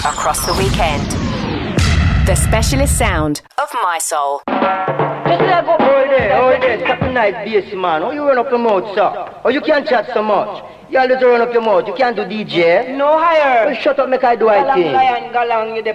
across the weekend. The specialist sound of My Soul. Just let go, hold there, stop the nice bass, man. Oh, you run up your mouth, sir. Oh, you can't chat so much. You always run up your mouth. You can't do DJ. No higher. Well, shut up, make I do I thing. Galang, you the